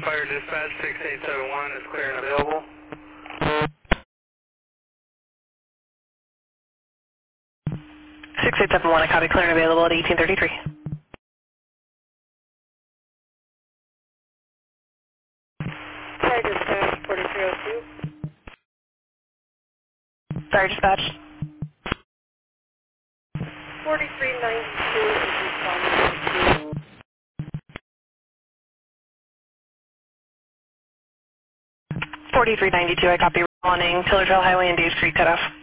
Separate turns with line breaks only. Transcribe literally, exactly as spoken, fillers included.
Fire dispatch six eight seven one is clear and available.
six eight seven one, I copy, clear and available at eighteen thirty-three.
Fire dispatch forty-three oh two.
Fire dispatch.
forty-three ninety-two is responding.
forty-three ninety-two, I copy, responding, Tiller Trail Highway and Dave Street cutoff.